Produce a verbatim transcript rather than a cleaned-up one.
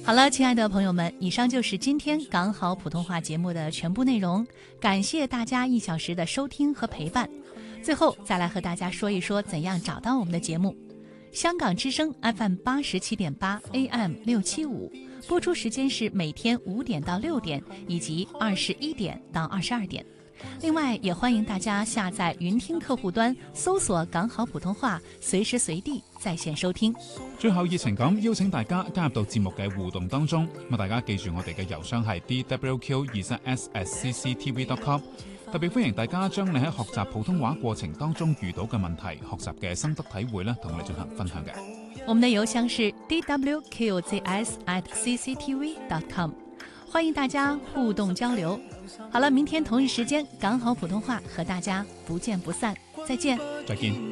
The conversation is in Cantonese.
好了，亲爱的朋友们，以上就是今天港好普通话节目的全部内容，感谢大家一小时的收听和陪伴。最后再来和大家说一说怎样找到我们的节目。香港之声 F M 八十七点八 A M 六七五，播出时间是每天五点到六点，以及二十一点到二十二点。另外，也欢迎大家下载云听客户端，搜索港好普通話，隨時隨地在線收聽。 最後熱情咁邀請大家加入到節目嘅互動當中，咁大家記住我哋嘅郵箱係 d w q 二三 s at c c t v dot com， 特別歡迎大家將你喺學習普通話過程當中遇到嘅問題、學習嘅心得體會咧，同我哋進行分享嘅。 我們的郵箱是 d w q z s at c c t v dot com， 歡迎大家互動交流。好了，明天同一時間港好普通話和大家不見不散，再見。 再見。